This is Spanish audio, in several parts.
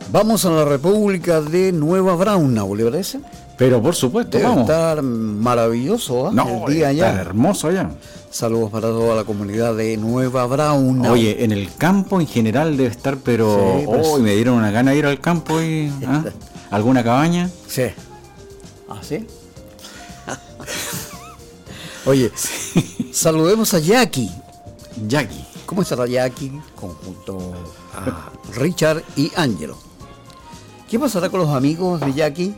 Vamos a la República de Nueva Braunau, ¿le parece? Pero por supuesto, Debe vamos. estar maravilloso, ¿eh? No, El día está allá. hermoso allá. Saludos para toda la comunidad de Nueva Braunau. Oye, en el campo en general debe estar, pero Sí, pues. me dieron una gana de ir al campo y alguna cabaña. Sí. ¿Ah, sí? Oye, saludemos a Jackie. Jackie. ¿Cómo estará Jackie? Conjunto a Richard y Ángelo. ¿Qué pasará con los amigos de Jackie?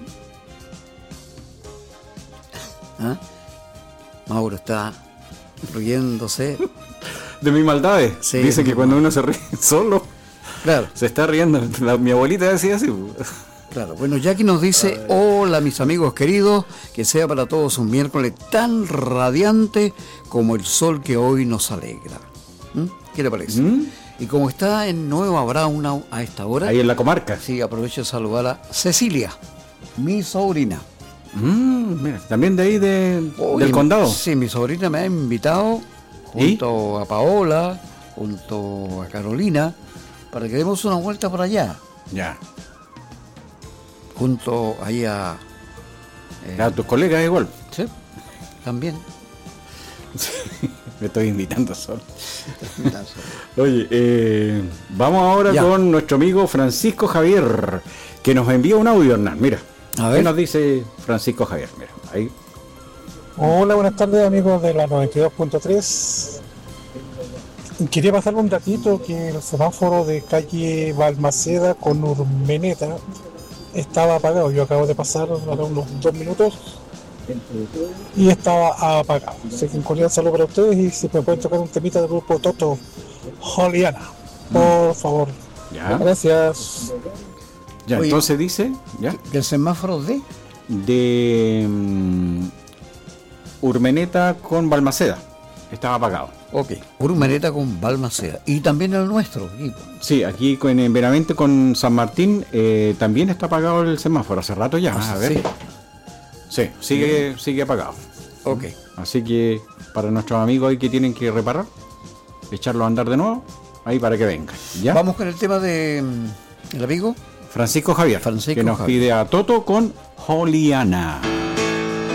¿Ah? Mauro está riéndose. De mis maldades. Sí, Dicen que muy cuando uno se ríe solo, Claro, se está riendo. Mi abuelita decía así. claro. Bueno, Jackie nos dice: hola mis amigos queridos, que sea para todos un miércoles tan radiante como el sol que hoy nos alegra. ¿Mm? ¿Qué le parece? Y como está en Nueva Braunau a esta hora, Ahí en la comarca. sí, aprovecho de saludar a Cecilia, mi sobrina. Mira, también de ahí Oye, del condado. Sí, mi sobrina me ha invitado junto a Paola, junto a Carolina, para que demos una vuelta por allá, Ya. junto ahí a... A tus colegas igual. sí, también. Me estoy invitando solo. Oye, vamos ahora Ya. con nuestro amigo Francisco Javier, que nos envía un audio, Hernán. Mira, A ¿qué ver. nos dice Francisco Javier? Mira, ahí. Hola, buenas tardes amigos de la 92.3. Quería pasarle un datito que el semáforo de calle Balmaceda con Urmeneta estaba apagado. Yo acabo de pasar hace unos 2 minutos y estaba apagado. Así que un cordial saludo para ustedes y si me pueden tocar un temita del grupo Toto Holiana, por favor. Ya, Gracias. ya. Oye. Entonces dice, ya, ¿Del semáforo de Urmeneta con Balmaceda. Estaba apagado. Ok, Urmeneta con Balmaceda. Y también el nuestro equipo. Sí, aquí en Benavente con San Martín también está apagado el semáforo. Hace rato ya. A ver. Sí. Sí, sigue apagado. Ok. Así que para nuestros amigos ahí que tienen que reparar, echarlo a andar de nuevo, ahí para que vengan. ¿Ya? Vamos con el tema de el amigo. Francisco Javier, Francisco que nos Javier. pide a Toto con Holiana.